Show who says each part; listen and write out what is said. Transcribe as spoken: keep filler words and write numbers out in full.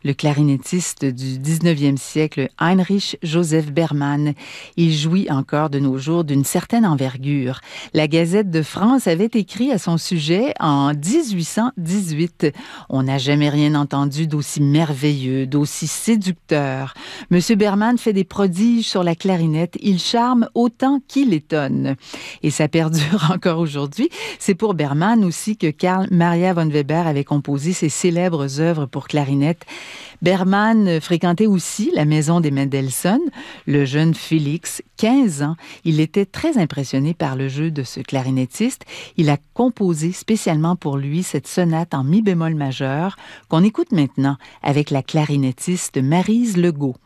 Speaker 1: le clarinettiste du dix-neuvième siècle Heinrich Joseph Berman. Il jouit encore de nos jours d'une certaine envergure. La Gazette de France avait écrit à son sujet en dix-huit cent dix-huit. On n'a jamais rien entendu d'aussi merveilleux, d'aussi séducteur. Monsieur Berman fait des prodiges sur la clarinette. Il charme autant qu'il étonne. Et ça perdure encore aujourd'hui. C'est pour Berman aussi que Carl Maria von Weber avait composé ses célèbres œuvres pour clarinette. Berman fréquentait aussi la maison des Mendelssohn. Le jeune Félix, quinze ans, il était très impressionné par le jeu de ce clarinettiste. Il a composé spécialement pour lui cette sonate en mi bémol majeur qu'on écoute maintenant avec la clarinettiste Maryse Legault.